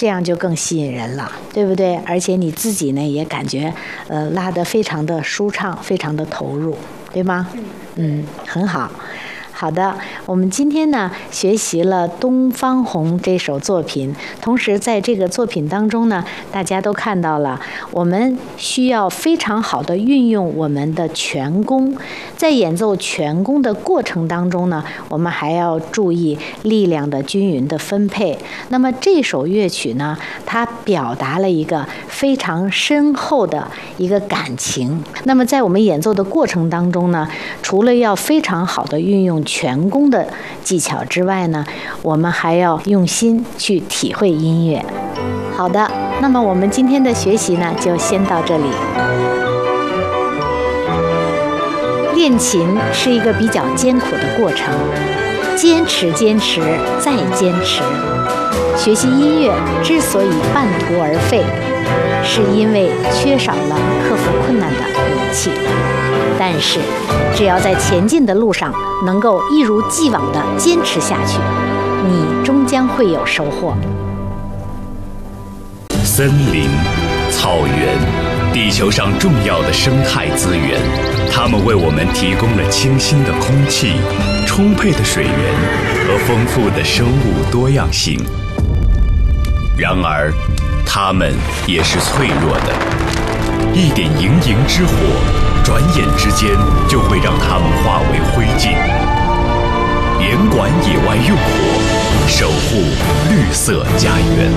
这样就更吸引人了，对不对？而且你自己呢也感觉拉得非常的舒畅，非常的投入，对吗？很好。好的，我们今天呢学习了《东方红》这首作品，同时在这个作品当中呢，大家都看到了，我们需要非常好的运用我们的拳功，在演奏拳功的过程当中呢，我们还要注意力量的均匀的分配。那么这首乐曲呢，它表达了一个非常深厚的一个感情。那么在我们演奏的过程当中呢，除了要非常好的运用拳功的技巧之外呢，我们还要用心去体会音乐。好的，那么我们今天的学习呢，就先到这里。练琴是一个比较艰苦的过程，坚持再坚持。学习音乐之所以半途而废，是因为缺少了克服困难的勇气。但是只要在前进的路上能够一如既往地坚持下去，你终将会有收获。 森林、草原，地球上重要的生态资源，它们为我们提供了清新的空气、充沛的水源和丰富的生物多样性。然而，它们也是脆弱的，一点营之火，转眼之间就会让它们化为灰烬。严管野外用火，守护绿色家园。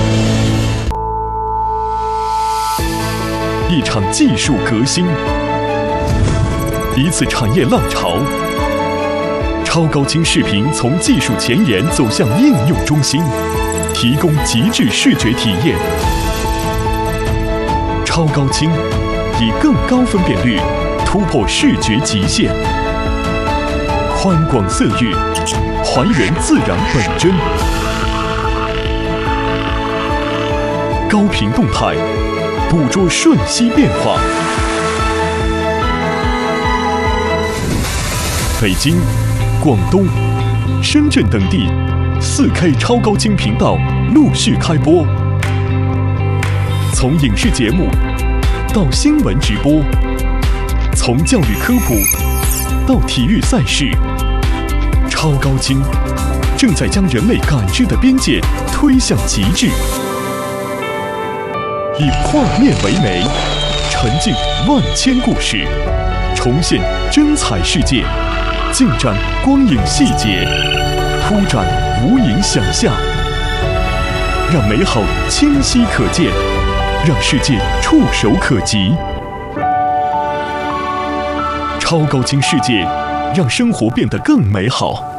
一场技术革新，一次产业浪潮。超高清视频从技术前沿走向应用中心，提供极致视觉体验。超高清以更高分辨率突破视觉极限，宽广色域还原自然本真，高频动态捕捉瞬息变化。北京、广东、深圳等地4K 超高清频道陆续开播，从影视节目到新闻直播，从教育科普到体育赛事，超高清正在将人类感知的边界推向极致。以画面为媒，沉浸万千故事，重现真彩世界，尽展光影细节，铺展无垠想象，让美好清晰可见，让世界触手可及。超高清世界，让生活变得更美好。